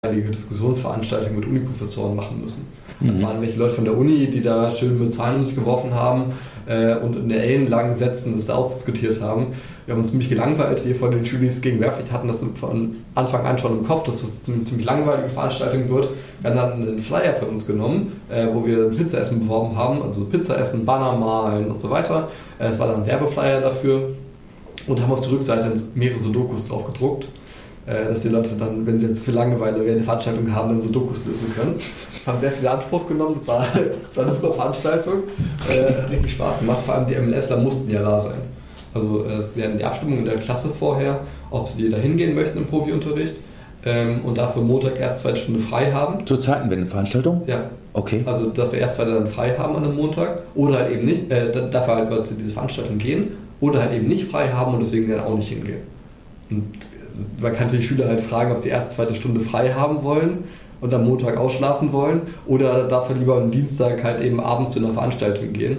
Diskussionsveranstaltungen mit Uniprofessoren machen müssen. Das waren welche Leute von der Uni, die da schön mit Zahlen um sich geworfen haben und in ellenlangen Sätzen das da ausdiskutiert haben. Wir haben uns ziemlich gelangweilt, wir vor den Studis gegen Wehrpflicht hatten das von Anfang an schon im Kopf, dass das eine ziemlich langweilige Veranstaltung wird. Wir haben dann einen Flyer für uns genommen, wo wir Pizzaessen beworben haben, also Pizzaessen, Banner malen und so weiter. Es war dann ein Werbeflyer dafür und haben auf der Rückseite mehrere Sudokus drauf gedruckt, dass die Leute dann, wenn sie jetzt für Langeweile während der Veranstaltung haben, dann Sudokus lösen können. Das haben sehr viel Anspruch genommen, das war eine super Veranstaltung, hat richtig Spaß gemacht, vor allem die MLSler mussten ja da sein. Also es wären die Abstimmung in der Klasse vorher, ob sie da hingehen möchten im Profi-Unterricht und dafür Montag erst 2 Stunden frei haben. Zur Zeitenwende-Veranstaltung? Ja. Okay. Also dafür erst 2 dann frei haben an einem Montag oder halt eben nicht, dafür halt zu dieser Veranstaltung gehen oder halt eben nicht frei haben und deswegen dann auch nicht hingehen. Und man kann die Schüler halt fragen, ob sie erst 2. Stunde frei haben wollen und am Montag ausschlafen wollen oder dafür lieber am Dienstag halt eben abends zu einer Veranstaltung gehen.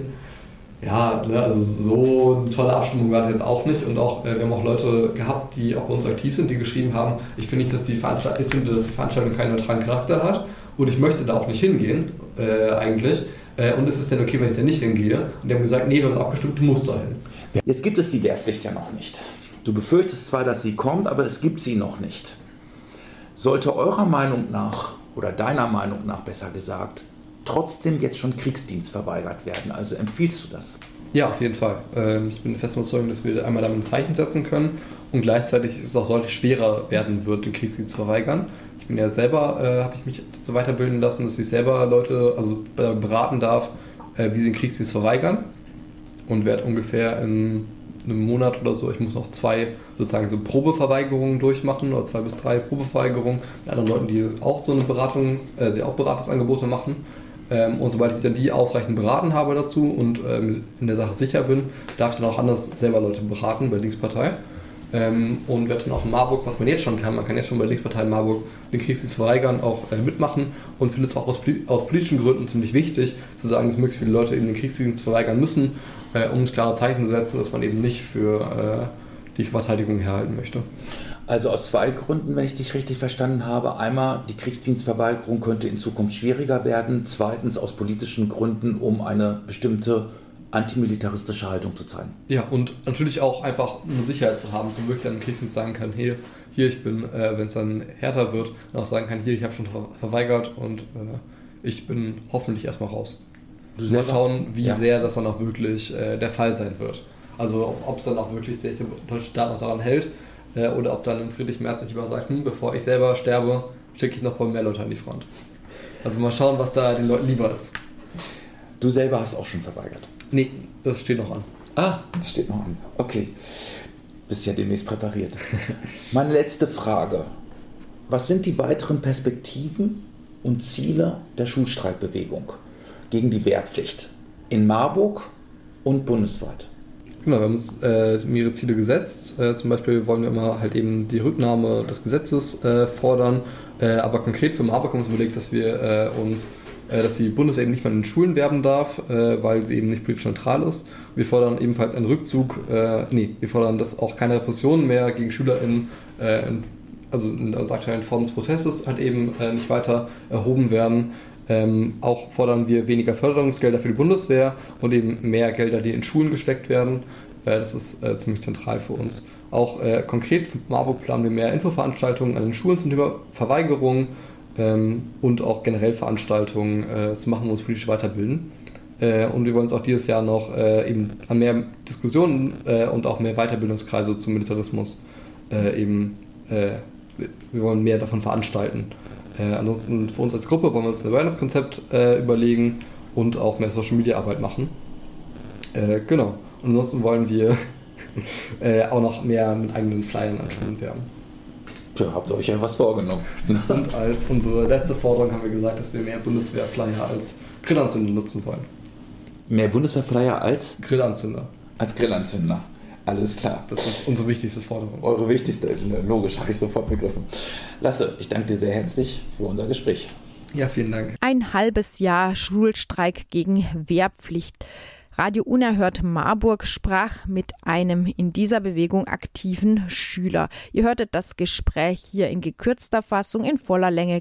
Ja, ne, also so eine tolle Abstimmung war das jetzt auch nicht und auch, wir haben auch Leute gehabt, die auch bei uns aktiv sind, die geschrieben haben, ich finde, dass die Veranstaltung keinen neutralen Charakter hat und ich möchte da auch nicht hingehen, eigentlich. Und ist es denn okay, wenn ich da nicht hingehe? Und die haben gesagt, nee, wir haben es abgestimmt, du musst da hin. Jetzt gibt es die Wehrpflicht ja noch nicht. Du befürchtest zwar, dass sie kommt, aber es gibt sie noch nicht. Sollte eurer Meinung nach, oder deiner Meinung nach besser gesagt, trotzdem jetzt schon Kriegsdienst verweigert werden? Also empfiehlst du das? Ja, auf jeden Fall. Ich bin fest überzeugt, dass wir einmal damit ein Zeichen setzen können und gleichzeitig es auch deutlich schwerer werden wird, den Kriegsdienst zu verweigern. Ich bin ja selber, habe ich mich dazu weiterbilden lassen, dass ich selber Leute beraten darf, wie sie den Kriegsdienst verweigern und werde ungefähr in einem Monat oder so, ich muss noch 2 sozusagen so Probeverweigerungen durchmachen oder 2 bis 3 Probeverweigerungen mit anderen Leuten, die auch so eine die auch Beratungsangebote machen. Und sobald ich dann die ausreichend beraten habe dazu und in der Sache sicher bin, darf ich dann auch anders selber Leute beraten bei Linkspartei. Und werde dann auch in Marburg, was man jetzt schon kann, man kann jetzt schon bei Linkspartei in Marburg den Kriegsdienst verweigern, auch mitmachen und finde es auch aus politischen Gründen ziemlich wichtig, zu sagen, dass möglichst viele Leute eben den Kriegsdienst verweigern müssen, um klare Zeichen zu setzen, dass man eben nicht für die Verteidigung herhalten möchte. Also aus 2 Gründen, wenn ich dich richtig verstanden habe. Einmal, die Kriegsdienstverweigerung könnte in Zukunft schwieriger werden. Zweitens, aus politischen Gründen, um eine bestimmte antimilitaristische Haltung zu zeigen. Ja, und natürlich auch einfach eine Sicherheit zu haben, dass man wirklich dann im Kriegsdienst sagen kann, hier ich bin, wenn es dann härter wird, dann auch sagen kann, hier, ich habe schon verweigert und ich bin hoffentlich erstmal raus. Mal schauen, wie sehr das dann auch wirklich der Fall sein wird. Also ob es dann auch wirklich der deutsche Staat noch daran hält oder ob dann Friedrich Merz sich lieber sagt, bevor ich selber sterbe, schicke ich noch ein paar mehr Leute an die Front. Also mal schauen, was da den Leuten lieber ist. Du selber hast auch schon verweigert? Nee, das steht noch an. Das steht noch an. Okay. Bist ja demnächst präpariert. Meine letzte Frage. Was sind die weiteren Perspektiven und Ziele der Schulstreikbewegung gegen die Wehrpflicht in Marburg und bundesweit? Genau, wir haben uns mehrere Ziele gesetzt. Zum Beispiel wollen wir immer halt eben die Rücknahme des Gesetzes fordern. Aber konkret für Marburg haben wir uns überlegt, dass wir dass die Bundeswehr eben nicht mehr in den Schulen werben darf, weil sie eben nicht politisch neutral ist. Wir fordern ebenfalls einen Rückzug, wir fordern, dass auch keine Repressionen mehr gegen SchülerInnen, also in der aktuellen Form des Protestes, halt eben nicht weiter erhoben werden. Auch fordern wir weniger Förderungsgelder für die Bundeswehr und eben mehr Gelder, die in Schulen gesteckt werden. Das ist ziemlich zentral für uns. Auch konkret für Marburg planen wir mehr Infoveranstaltungen an den Schulen zum Thema Verweigerung, und auch generell Veranstaltungen zu machen, wo wir uns politisch weiterbilden. Und wir wollen uns auch dieses Jahr noch eben an mehr Diskussionen und auch mehr Weiterbildungskreise zum Militarismus wir wollen mehr davon veranstalten. Ansonsten für uns als Gruppe wollen wir uns ein Awareness-Konzept überlegen und auch mehr Social-Media-Arbeit machen. Genau. Und ansonsten wollen wir auch noch mehr mit eigenen Flyern an Schulen werben. Ja, habt ihr euch ja was vorgenommen. Und als unsere letzte Forderung haben wir gesagt, dass wir mehr Bundeswehrflyer als Grillanzünder nutzen wollen. Mehr Bundeswehrflyer als? Grillanzünder. Als Grillanzünder. Alles klar. Das ist unsere wichtigste Forderung. Eure wichtigste, logisch, habe ich sofort begriffen. Lasse, ich danke dir sehr herzlich für unser Gespräch. Ja, vielen Dank. Ein halbes Jahr Schulstreik gegen Wehrpflicht. Radio Unerhört Marburg sprach mit einem in dieser Bewegung aktiven Schüler. Ihr hörtet das Gespräch hier in gekürzter Fassung. In voller Länge